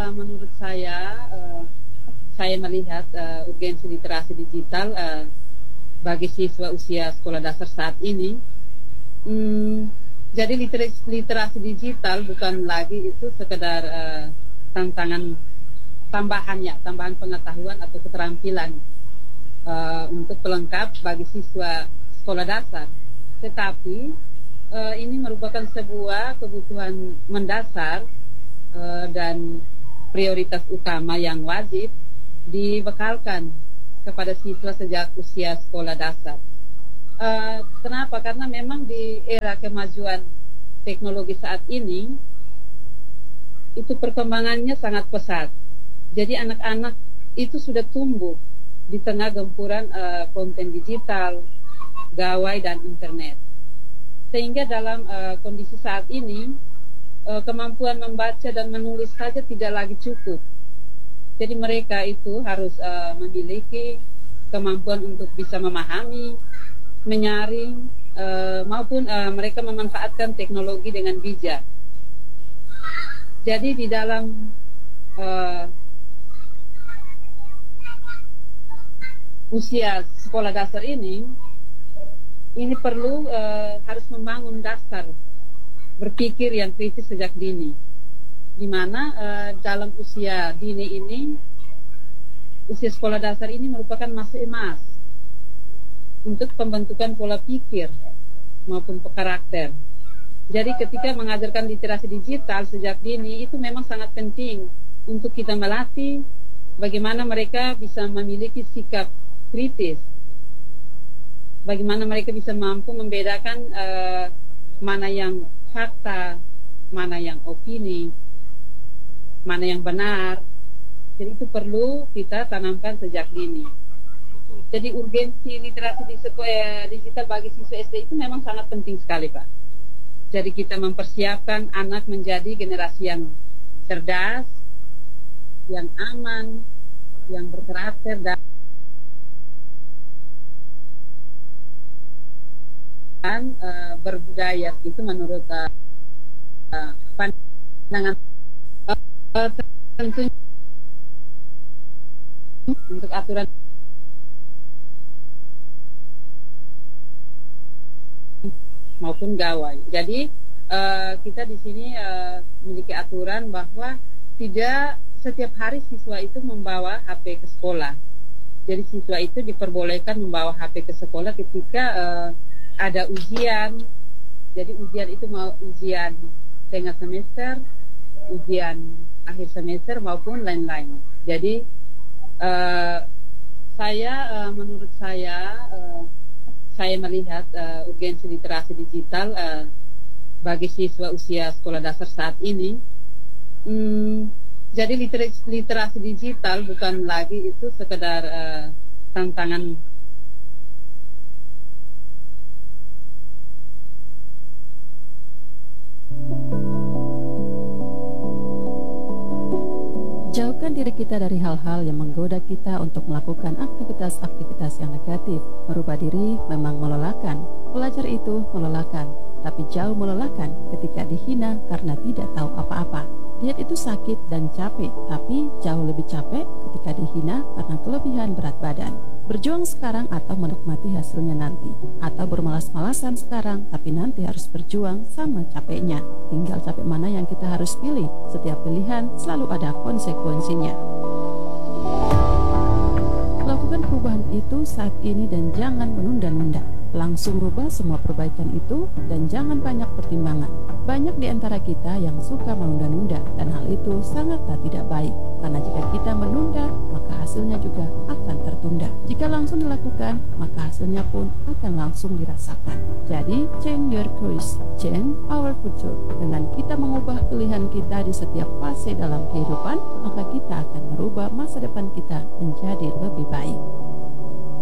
menurut saya melihat urgensi literasi digital bagi siswa usia sekolah dasar saat ini. Jadi literasi digital bukan lagi itu sekedar tambahan pengetahuan atau keterampilan untuk pelengkap bagi siswa sekolah dasar, tetapi ini merupakan sebuah kebutuhan mendasar dan prioritas utama yang wajib dibekalkan kepada siswa sejak usia sekolah dasar. Kenapa? Karena memang di era kemajuan teknologi saat ini itu perkembangannya sangat pesat. Jadi anak-anak itu sudah tumbuh di tengah gempuran konten digital, gawai dan internet. Sehingga dalam kondisi saat ini kemampuan membaca dan menulis saja tidak lagi cukup. Jadi mereka itu harus memiliki kemampuan untuk bisa memahami, menyaring, maupun mereka memanfaatkan teknologi dengan bijak. Jadi di dalam usia sekolah dasar ini perlu harus membangun dasar berpikir yang kritis sejak dini, di mana dalam usia dini ini, usia sekolah dasar ini merupakan masa emas untuk pembentukan pola pikir maupun karakter. Jadi ketika mengajarkan literasi digital sejak dini itu memang sangat penting untuk kita melatih bagaimana mereka bisa memiliki sikap kritis, bagaimana mereka bisa mampu membedakan mana yang fakta, mana yang opini, mana yang benar. Jadi itu perlu kita tanamkan sejak dini. Jadi urgensi literasi digital bagi siswa SD itu memang sangat penting sekali, Pak. Jadi kita mempersiapkan anak menjadi generasi yang cerdas, yang aman, yang berkarakter dan berbudaya. Itu menurut pandangan tentunya untuk aturan maupun gawai. Jadi kita di sini memiliki aturan bahwa tidak setiap hari siswa itu membawa HP ke sekolah. Jadi siswa itu diperbolehkan membawa HP ke sekolah ketika ada ujian. Jadi ujian itu mau ujian tengah semester, ujian akhir semester maupun lain-lain. Jadi menurut saya melihat urgensi literasi digital bagi siswa usia sekolah dasar saat ini. Jadi literasi digital bukan lagi itu sekedar tantangan Jauhkan diri kita dari hal-hal yang menggoda kita untuk melakukan aktivitas-aktivitas yang negatif. Merubah diri memang melelahkan. Belajar itu melelahkan, tapi jauh melelahkan ketika dihina karena tidak tahu apa-apa. Diet itu sakit dan capek, tapi jauh lebih capek ketika dihina karena kelebihan berat badan. Berjuang sekarang atau menikmati hasilnya nanti, atau bermalas-malasan sekarang tapi nanti harus berjuang sama capeknya. Tinggal capek mana yang kita harus pilih. Setiap pilihan selalu ada konsekuensinya. Lakukan perubahan itu saat ini dan jangan menunda-nunda. Langsung rubah semua perbaikan itu dan jangan banyak pertimbangan. Banyak di antara kita yang suka menunda-nunda dan hal itu sangatlah tidak baik. Karena jika kita menunda, maka hasilnya juga akan tertunda. Jika langsung dilakukan, maka hasilnya pun akan langsung dirasakan. Jadi, change your course, change our future. Dengan kita mengubah pilihan kita di setiap fase dalam kehidupan, maka kita akan merubah masa depan kita menjadi lebih baik.